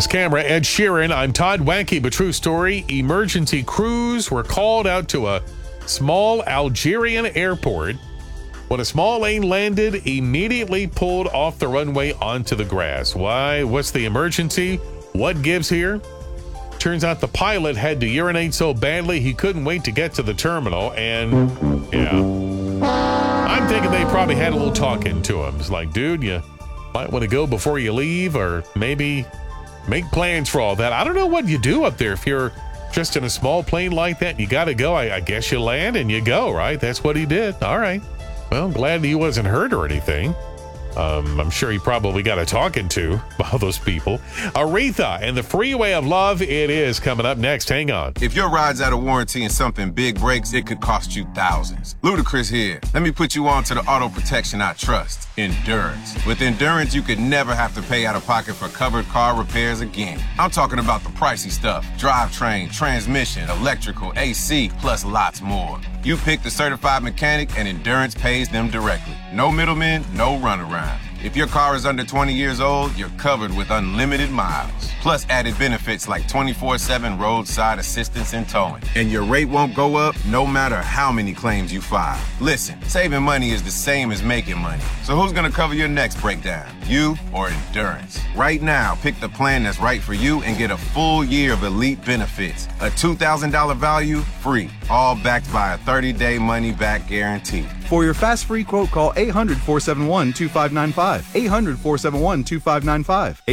This camera, Ed Sheeran. I'm Todd. Wacky but true story. Emergency crews were called out to a small Algerian airport. When a small plane landed, immediately pulled off the runway onto the grass. Why? What's the emergency? What gives here? Turns out the pilot had to urinate so badly he couldn't wait to get to the terminal. And, yeah, I'm thinking they probably had a little talking to him. It's like, dude, you might want to go before you leave, or maybe make plans for all that. I don't know what you do up there if you're just in a small plane like that. You got to go. I guess you land and you go, right? That's what he did. All right. Well, glad he wasn't hurt or anything. I'm sure he probably got a talking to by all those people. Aretha and the Freeway of Love. It is coming up next. Hang on. If your ride's out of warranty and something big breaks, it could cost you thousands. Ludacris here. Let me put you on to the auto protection I trust. Endurance. With Endurance, you could never have to pay out of pocket for covered car repairs again. I'm talking about the pricey stuff. Drivetrain, transmission, electrical, AC, plus lots more. You pick the certified mechanic and Endurance pays them directly. No middlemen, no runaround. If your car is under 20 years old, you're covered with unlimited miles. Plus added benefits like 24/7 roadside assistance and towing. And your rate won't go up no matter how many claims you file. Listen, saving money is the same as making money. So who's gonna cover your next breakdown? You or Endurance? Right now, pick the plan that's right for you and get a full year of elite benefits. A $2,000 value, free. All backed by a 30-day money-back guarantee. For your fast free quote, call 800-471-2595. 800-471-2595.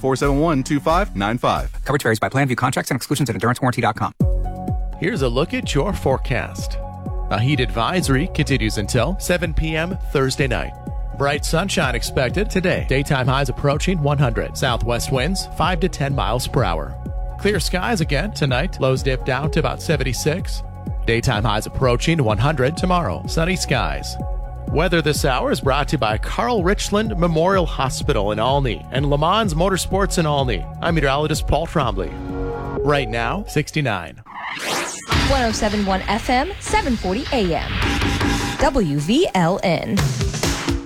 800-471-2595. Coverage varies by plan. View contracts and exclusions at endurancewarranty.com. Here's a look at your forecast. A heat advisory continues until 7 p.m. Thursday night. Bright sunshine expected today. Daytime highs approaching 100. Southwest winds 5 to 10 miles per hour. Clear skies again tonight. Lows dip down to about 76. Daytime highs approaching 100 tomorrow. Sunny skies. Weather this hour is brought to you by Carl Richland Memorial Hospital in Olney and Le Mans Motorsports in Olney. I'm meteorologist Paul Trombley. Right now, 69. 107.1 FM, 740 AM. WVLN.